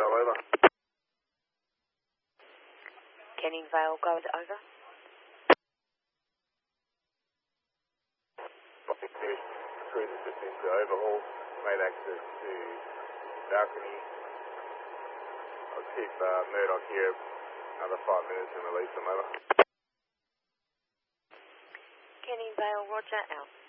Vale, over. Canning Vale, goes over. Cruiser just into overhaul, made access to balcony. I'll keep Murdoch here another 5 minutes and release them over. Canning Vale, roger, out.